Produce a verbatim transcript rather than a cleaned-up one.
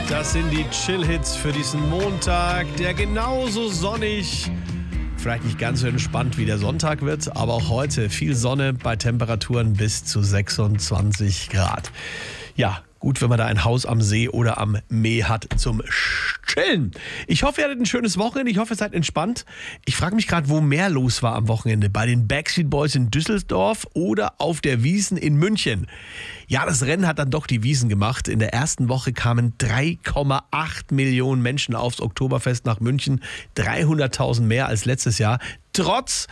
Das sind die Chill-Hits für diesen Montag, der genauso sonnig, vielleicht nicht ganz so entspannt wie der Sonntag wird, aber auch heute viel Sonne bei Temperaturen bis zu sechsundzwanzig Grad. Ja, gut, wenn man da ein Haus am See oder am Meer hat zum Chillen. Ich hoffe, ihr hattet ein schönes Wochenende. Ich hoffe, ihr seid entspannt. Ich frage mich gerade, wo mehr los war am Wochenende. Bei den Backstreet Boys in Düsseldorf oder auf der Wiesn in München. Ja, das Rennen hat dann doch die Wiesn gemacht. In der ersten Woche kamen drei Komma acht Millionen Menschen aufs Oktoberfest nach München. dreihunderttausend mehr als letztes Jahr. Trotz